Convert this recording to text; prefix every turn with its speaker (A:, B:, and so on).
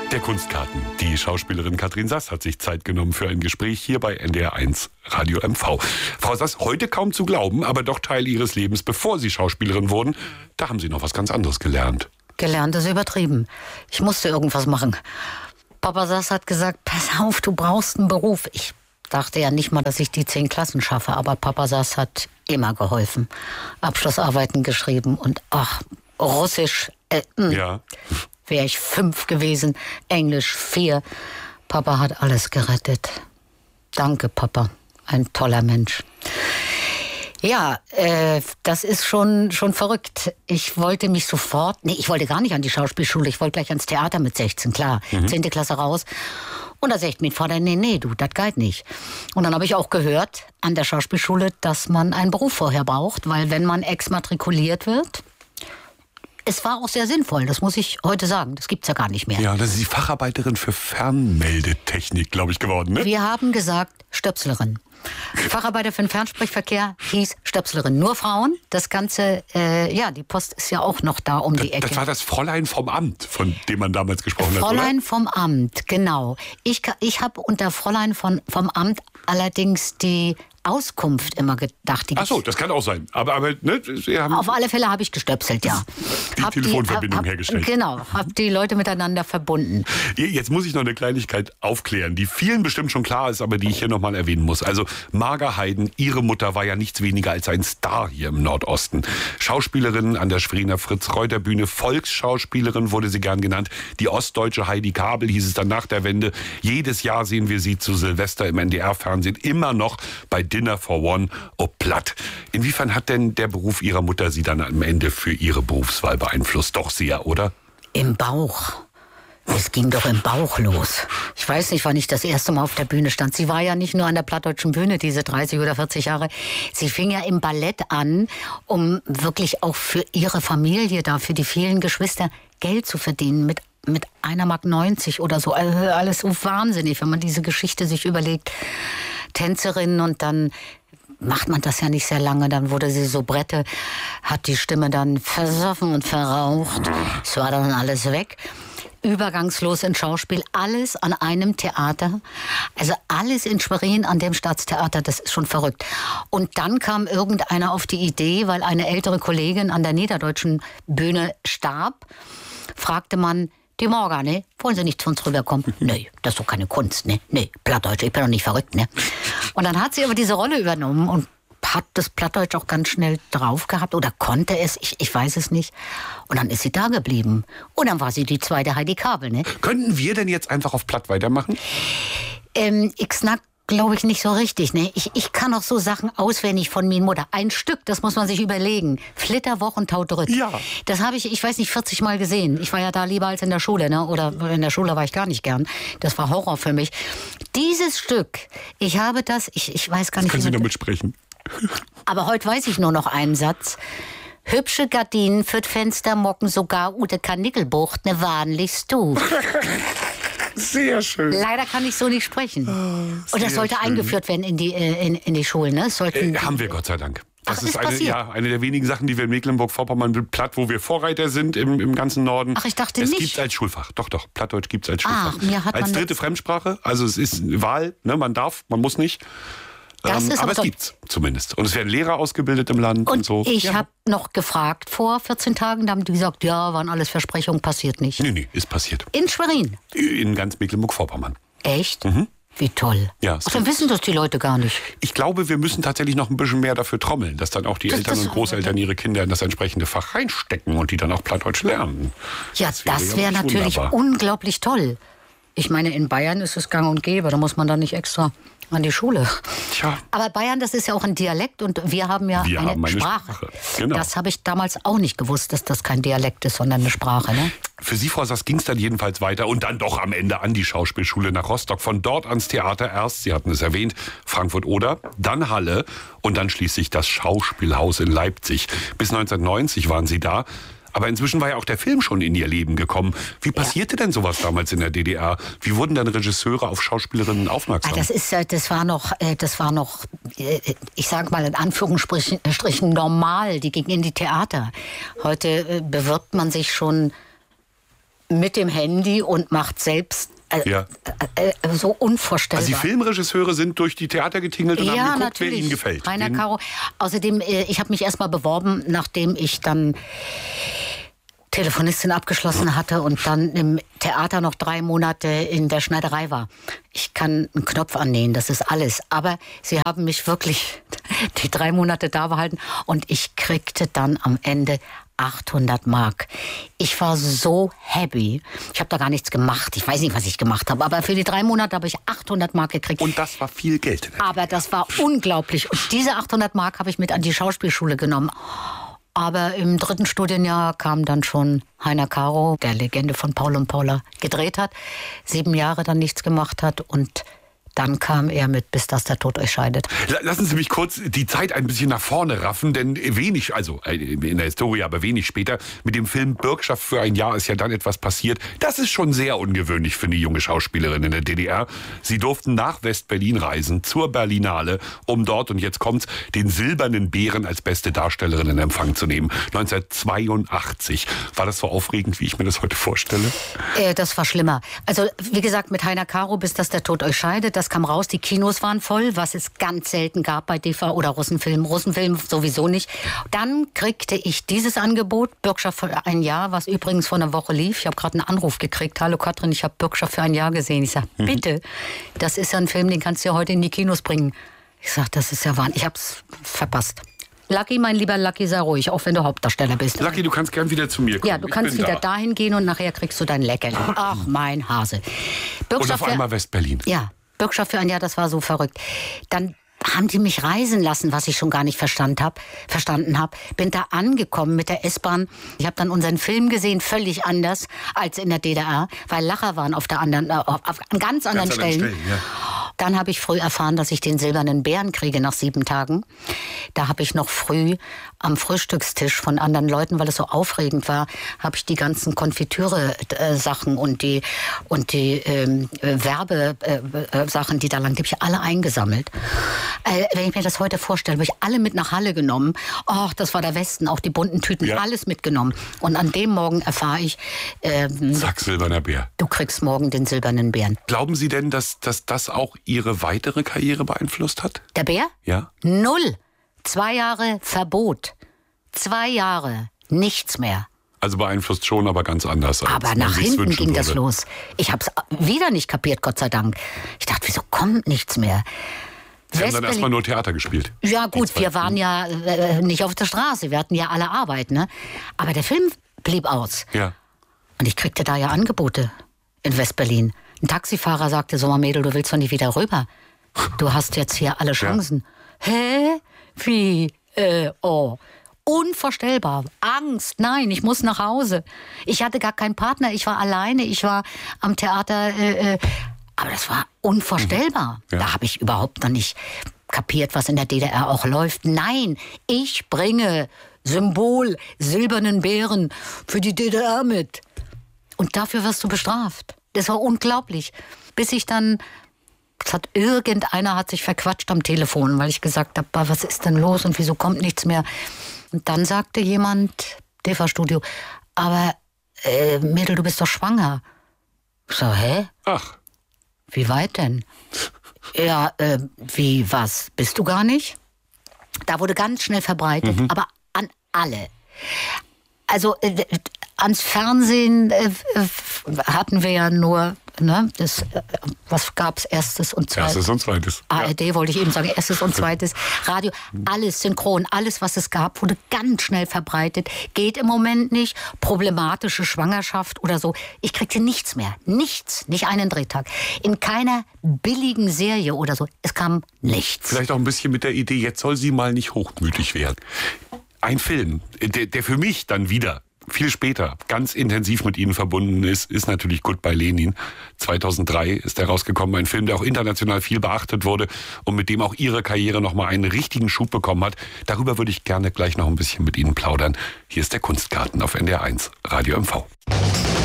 A: Der Kunstkarten. Die Schauspielerin Katrin Sass hat sich Zeit genommen für ein Gespräch hier bei NDR1 Radio MV. Frau Sass, heute kaum zu glauben, aber doch Teil Ihres Lebens, bevor Sie Schauspielerin wurden. Da haben Sie noch was ganz anderes gelernt.
B: Gelernt ist übertrieben. Ich musste irgendwas machen. Papa Sass hat gesagt, pass auf, du brauchst einen Beruf. Ich dachte ja nicht mal, dass ich die 10 Klassen schaffe, aber Papa Sass hat immer geholfen. Abschlussarbeiten geschrieben und Russisch,
A: Ja.
B: wäre ich 5 gewesen, Englisch 4. Papa hat alles gerettet. Danke, Papa. Ein toller Mensch. Ja, das ist schon verrückt. Ich wollte mich sofort, ich wollte gar nicht an die Schauspielschule, ich wollte gleich ans Theater mit 16, klar. 10. Klasse raus. Und da sagt mein Vater, nee, du, das geht nicht. Und dann habe ich auch gehört an der Schauspielschule, dass man einen Beruf vorher braucht, weil wenn man exmatrikuliert wird, es war auch sehr sinnvoll, das muss ich heute sagen. Das gibt's ja gar nicht mehr.
A: Ja, das ist die Facharbeiterin für Fernmeldetechnik, glaube ich, geworden, ne?
B: Wir haben gesagt, Stöpslerin. Facharbeiter für den Fernsprechverkehr hieß Stöpslerin. Nur Frauen. Das Ganze, die Post ist ja auch noch da um die Ecke.
A: Das war das Fräulein vom Amt, von dem man damals gesprochen hat,
B: Fräulein
A: oder?
B: vom Amt, genau. Ich habe unter Fräulein vom Amt allerdings die Auskunft immer gedacht.
A: Ach so, das kann auch sein. Aber ne, Sie haben
B: Auf alle Fälle habe ich gestöpselt, ja.
A: die Telefonverbindung hergestellt.
B: Genau, habe die Leute miteinander verbunden.
A: Jetzt muss ich noch eine Kleinigkeit aufklären, die vielen bestimmt schon klar ist, aber die ich hier nochmal erwähnen muss. Also Marga Heiden, ihre Mutter war ja nichts weniger als ein Star hier im Nordosten. Schauspielerin an der Schweriner Fritz-Reuter-Bühne, Volksschauspielerin wurde sie gern genannt. Die ostdeutsche Heidi Kabel hieß es dann nach der Wende. Jedes Jahr sehen wir sie zu Silvester im NDR-Fernsehen, immer noch bei Dinner for One, platt. Inwiefern hat denn der Beruf Ihrer Mutter Sie dann am Ende für Ihre Berufswahl beeinflusst? Doch sehr, oder?
B: Im Bauch. Es ging doch im Bauch los. Ich weiß nicht, wann ich das erste Mal auf der Bühne stand. Sie war ja nicht nur an der Plattdeutschen Bühne, diese 30 oder 40 Jahre. Sie fing ja im Ballett an, um wirklich auch für ihre Familie da, für die vielen Geschwister Geld zu verdienen mit 1,90 Mark oder so. Also alles so wahnsinnig, wenn man diese Geschichte sich überlegt. Tänzerin und dann macht man das ja nicht sehr lange, dann wurde sie Soubrette, hat die Stimme dann versoffen und verraucht. Es war dann alles weg. Übergangslos in Schauspiel, alles an einem Theater, also alles in Schwerin an dem Staatstheater, das ist schon verrückt. Und dann kam irgendeiner auf die Idee, weil eine ältere Kollegin an der Niederdeutschen Bühne starb, fragte man, die Morga, ne? Wollen Sie nicht zu uns rüberkommen? Nee, das ist doch keine Kunst, ne? Nee, Plattdeutsch, ich bin doch nicht verrückt, ne? Und dann hat sie aber diese Rolle übernommen und hat das Plattdeutsch auch ganz schnell drauf gehabt oder konnte es, ich weiß es nicht. Und dann ist sie da geblieben. Und dann war sie die zweite Heidi Kabel, ne?
A: Könnten wir denn jetzt einfach auf Platt weitermachen?
B: Ich snack glaube ich nicht so richtig, ne? Ich kann auch so Sachen auswendig von mir Mutter. Ein Stück, das muss man sich überlegen. Flitterwoch und Taudrück.
A: Ja.
B: Das habe ich weiß nicht, 40 Mal gesehen. Ich war ja da lieber als in der Schule, ne? Oder in der Schule war ich gar nicht gern. Das war Horror für mich. Dieses Stück, ich habe das, ich weiß gar nicht.
A: Können Sie damit sprechen?
B: Aber heute weiß ich nur noch einen Satz. Hübsche Gardinen für Fenster mocken sogar Ute Karnickelbucht, ne wahnlichst du.
A: Sehr schön.
B: Leider kann ich so nicht sprechen. Und das sollte eingeführt werden in die Schulen. Ne?
A: Haben wir, Gott sei Dank. Das ist
B: passiert?
A: eine der wenigen Sachen, die wir in Mecklenburg-Vorpommern Platt, wo wir Vorreiter sind im ganzen Norden.
B: Ach, ich dachte
A: nicht.
B: nicht.
A: Es gibt es als Schulfach. Doch, Plattdeutsch gibt es als Schulfach.
B: Als
A: dritte Fremdsprache. Also es ist Wahl. Ne? Man darf, man muss nicht. Aber es gibt's zumindest. Und es werden Lehrer ausgebildet im Land und so.
B: Ich habe noch gefragt vor 14 Tagen, da haben die gesagt, ja, waren alles Versprechungen, passiert nicht.
A: Nee, ist passiert.
B: In Schwerin?
A: In ganz Mecklenburg-Vorpommern.
B: Echt? Wie toll.
A: Ja,
B: Ach, dann wissen das die Leute gar nicht.
A: Ich glaube, wir müssen tatsächlich noch ein bisschen mehr dafür trommeln, dass dann auch die Eltern und Großeltern ihre Kinder in das entsprechende Fach reinstecken und die dann auch Plattdeutsch lernen.
B: Ja, das wäre natürlich unglaublich toll. Ich meine, in Bayern ist es gang und gäbe, da muss man dann nicht extra an die Schule.
A: Tja.
B: Aber Bayern, das ist ja auch ein Dialekt und wir haben ja eine Sprache.
A: Genau.
B: Das habe ich damals auch nicht gewusst, dass das kein Dialekt ist, sondern eine Sprache. Ne?
A: Für Sie, Frau Sass, ging es dann jedenfalls weiter und dann doch am Ende an die Schauspielschule nach Rostock. Von dort ans Theater erst, Sie hatten es erwähnt, Frankfurt-Oder, dann Halle und dann schließlich das Schauspielhaus in Leipzig. Bis 1990 waren Sie da. Aber inzwischen war ja auch der Film schon in Ihr Leben gekommen. Wie passierte denn sowas damals in der DDR? Wie wurden dann Regisseure auf Schauspielerinnen aufmerksam?
B: Das war noch, ich sage mal in Anführungsstrichen normal. Die gingen in die Theater. Heute bewirbt man sich schon mit dem Handy und macht selbst so unvorstellbar.
A: Also die Filmregisseure sind durch die Theater getingelt und haben geguckt, wer ihnen gefällt.
B: Rainer Caro. Außerdem, ich habe mich erstmal beworben, nachdem ich dann Telefonistin abgeschlossen hatte und dann im Theater noch 3 Monate in der Schneiderei war. Ich kann einen Knopf annähen, das ist alles. Aber sie haben mich wirklich die 3 Monate da behalten und ich kriegte dann am Ende 800 Mark. Ich war so happy. Ich habe da gar nichts gemacht. Ich weiß nicht, was ich gemacht habe. Aber für die 3 Monate habe ich 800 Mark gekriegt.
A: Und das war viel Geld.
B: Aber das war unglaublich. Und diese 800 Mark habe ich mit an die Schauspielschule genommen. Aber im 3. Studienjahr kam dann schon Rainer Caro, der Legende von Paul und Paula, gedreht hat. 7 Jahre dann nichts gemacht hat und dann kam er mit Bis dass der Tod euch scheidet.
A: Lassen Sie mich kurz die Zeit ein bisschen nach vorne raffen, denn wenig, also in der Historie, aber wenig später, mit dem Film Bürgschaft für ein Jahr ist ja dann etwas passiert. Das ist schon sehr ungewöhnlich für eine junge Schauspielerin in der DDR. Sie durften nach West-Berlin reisen, zur Berlinale, um dort, und jetzt kommt's, den Silbernen Bären als beste Darstellerin in Empfang zu nehmen. 1982. War das so aufregend, wie ich mir das heute vorstelle?
B: Das war schlimmer. Also, wie gesagt, mit Rainer Caro, Bis dass der Tod euch scheidet, das kam raus, die Kinos waren voll, was es ganz selten gab bei DV oder Russenfilm. Russenfilm sowieso nicht. Dann kriegte ich dieses Angebot, Bürgschaft für ein Jahr, was übrigens vor einer Woche lief. Ich habe gerade einen Anruf gekriegt. Hallo Katrin, ich habe Bürgschaft für ein Jahr gesehen. Ich sage, bitte, das ist ja ein Film, den kannst du ja heute in die Kinos bringen. Ich sage, das ist ja Wahnsinn. Ich habe es verpasst. Lucky, mein lieber Lucky, sei ruhig, auch wenn du Hauptdarsteller bist.
A: Lucky, du kannst gern wieder zu mir kommen.
B: Ja, du kannst wieder dahin gehen und nachher kriegst du dein Leckerli. Ach, mein Hase.
A: Und auf einmal West-Berlin.
B: Ja. Bürgschaft für ein Jahr, das war so verrückt. Dann haben die mich reisen lassen, was ich schon gar nicht verstanden habe. Bin da angekommen mit der S-Bahn. Ich habe dann unseren Film gesehen, völlig anders als in der DDR, weil Lacher waren auf ganz anderen Stellen. Ja. Dann habe ich früh erfahren, dass ich den Silbernen Bären kriege nach 7 Tagen. Da habe ich noch früh am Frühstückstisch von anderen Leuten, weil es so aufregend war, habe ich die ganzen Konfitüre-Sachen und die Werbesachen, die da lang, die habe ich alle eingesammelt. Wenn ich mir das heute vorstelle, habe ich alle mit nach Halle genommen. Oh, das war der Westen, auch die bunten Tüten, alles mitgenommen. Und an dem Morgen erfahre ich,
A: Zack, Silberner Bär.
B: Du kriegst morgen den Silbernen Bären.
A: Glauben Sie denn, dass das auch Ihre weitere Karriere beeinflusst hat?
B: Der Bär?
A: Ja.
B: 0. 2 Jahre Verbot. 2 Jahre. Nichts mehr.
A: Also beeinflusst schon, aber ganz anders.
B: Aber nach hinten ging das los. Ich habe es wieder nicht kapiert, Gott sei Dank. Ich dachte, wieso kommt nichts mehr?
A: Sie haben dann erstmal nur Theater gespielt.
B: Ja gut, wir waren ja nicht auf der Straße. Wir hatten ja alle Arbeit, ne? Aber der Film blieb aus.
A: Ja.
B: Und ich kriegte da ja Angebote in West-Berlin. Ein Taxifahrer sagte, so, Mädel, du willst doch nicht wieder rüber. Du hast jetzt hier alle Chancen. Ja. Hä? Wie? Oh. Unvorstellbar. Angst. Nein, ich muss nach Hause. Ich hatte gar keinen Partner. Ich war alleine. Ich war am Theater. Aber das war unvorstellbar. Ja. Da habe ich überhaupt noch nicht kapiert, was in der DDR auch läuft. Nein, ich bringe Symbol Silbernen Bären für die DDR mit. Und dafür wirst du bestraft. Das war unglaublich. Bis ich dann, irgendeiner hat sich verquatscht am Telefon, weil ich gesagt habe, was ist denn los und wieso kommt nichts mehr? Und dann sagte jemand, TV-Studio, aber Mädel, du bist doch schwanger. Ich so, hä?
A: Ach.
B: Wie weit denn? Ja, wie, was? Bist du gar nicht? Da wurde ganz schnell verbreitet, aber an alle. Also ans Fernsehen hatten wir ja nur, ne, was gab's? Erstes und Zweites.
A: Erstes und Zweites.
B: ARD wollte ich eben sagen, Erstes und Zweites. Radio, alles synchron, alles, was es gab, wurde ganz schnell verbreitet. Geht im Moment nicht. Problematische Schwangerschaft oder so. Ich kriegte nichts mehr. Nichts. Nicht einen Drehtag. In keiner billigen Serie oder so. Es kam nichts.
A: Vielleicht auch ein bisschen mit der Idee, jetzt soll sie mal nicht hochmütig werden. Ein Film, der für mich dann wieder viel später ganz intensiv mit Ihnen verbunden ist natürlich Goodbye Lenin. 2003 ist er rausgekommen, ein Film, der auch international viel beachtet wurde und mit dem auch Ihre Karriere nochmal einen richtigen Schub bekommen hat. Darüber würde ich gerne gleich noch ein bisschen mit Ihnen plaudern. Hier ist der Kunstgarten auf NDR 1, Radio MV.